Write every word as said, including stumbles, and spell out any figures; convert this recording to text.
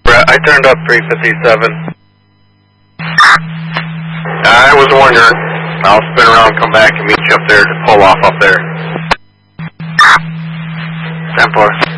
I turned up three fifty-seven. I was wondering. I'll spin around, come back, and meet you up there to pull off up there. ten four.